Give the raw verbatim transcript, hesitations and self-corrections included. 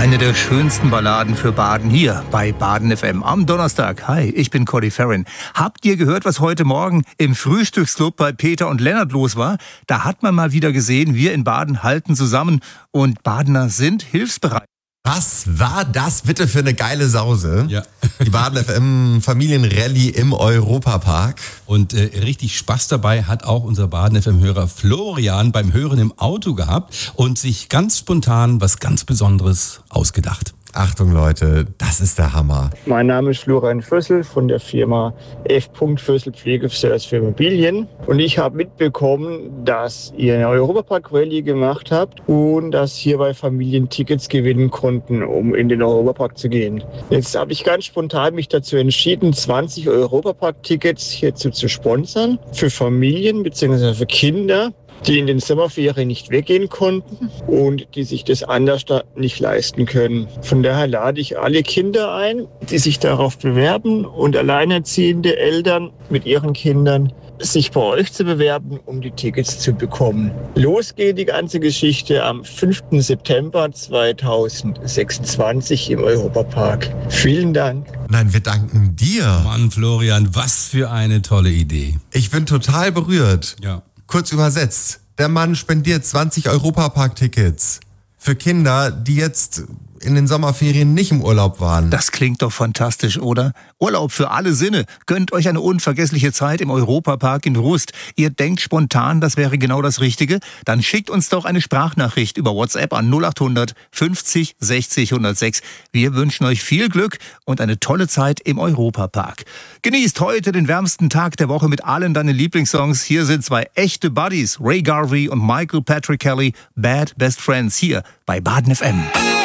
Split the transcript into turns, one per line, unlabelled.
Eine der schönsten Balladen für Baden hier bei Baden F M am Donnerstag. Hi, ich bin Cody Farron. Habt ihr gehört, was heute Morgen im Frühstücksclub bei Peter und Lennart los war? Da hat man mal wieder gesehen, wir in Baden halten zusammen und Badener sind hilfsbereit.
Was war das bitte für eine geile Sause?
Ja.
Die Baden F M Familienrallye im Europapark.
Und äh, richtig Spaß dabei hat auch unser Baden F M-Hörer Florian beim Hören im Auto gehabt und sich ganz spontan was ganz Besonderes ausgedacht.
Achtung Leute, das ist der Hammer.
Mein Name ist Florian Fössl von der Firma F. Fössl Pflegeservice für Immobilien. Und ich habe mitbekommen, dass ihr eine Europapark-Rallye gemacht habt und dass hierbei Familien Tickets gewinnen konnten, um in den Europapark zu gehen. Jetzt habe ich ganz spontan mich dazu entschieden, zwanzig Europapark-Tickets hierzu zu sponsern für Familien bzw. für Kinder, die in den Sommerferien nicht weggehen konnten und die sich das anders da nicht leisten können. Von daher lade ich alle Kinder ein, die sich darauf bewerben und alleinerziehende Eltern mit ihren Kindern, sich bei euch zu bewerben, um die Tickets zu bekommen. Los geht die ganze Geschichte am fünften September zweitausendsechsundzwanzig im Europapark. Vielen Dank.
Nein, wir danken dir.
Mann, Florian, was für eine tolle Idee.
Ich bin total berührt.
Ja.
Kurz übersetzt, der Mann spendiert zwanzig Europapark-Tickets für Kinder, die jetzt in den Sommerferien nicht im Urlaub waren.
Das klingt doch fantastisch, oder? Urlaub für alle Sinne. Gönnt euch eine unvergessliche Zeit im Europapark in Rust. Ihr denkt spontan, das wäre genau das Richtige? Dann schickt uns doch eine Sprachnachricht über WhatsApp an null acht hundert fünfzig sechzig hundertsechs. Wir wünschen euch viel Glück und eine tolle Zeit im Europapark. Genießt heute den wärmsten Tag der Woche mit allen deinen Lieblingssongs. Hier sind zwei echte Buddies, Ray Garvey und Michael Patrick Kelly, Bad Best Friends, hier bei Baden F M.